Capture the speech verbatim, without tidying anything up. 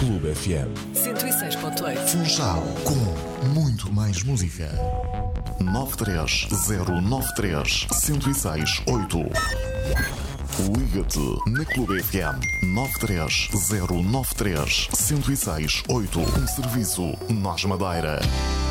Clube F M. cento e seis ponto oito. Funchal, com muito mais música. nove três zero nove três, zero seis oito. Liga-te na Clube F M nove três zero nove três, zero seis oito. Um serviço Nós Madeira.